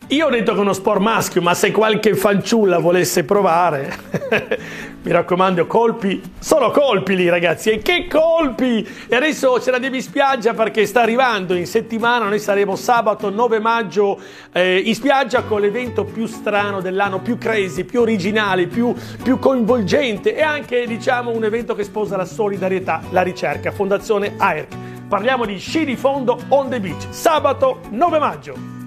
Io ho detto che è uno sport maschio, ma se qualche fanciulla volesse provare, mi raccomando, colpi, solo colpi lì ragazzi, e che colpi! E adesso c'è la Devi Spiaggia perché sta arrivando in settimana, noi saremo sabato 9 maggio in spiaggia con l'evento più strano dell'anno, più crazy, più originale, più coinvolgente e anche diciamo un evento che sposa la solidarietà, la ricerca, Fondazione AERC. Parliamo di sci di fondo on the beach, sabato 9 maggio.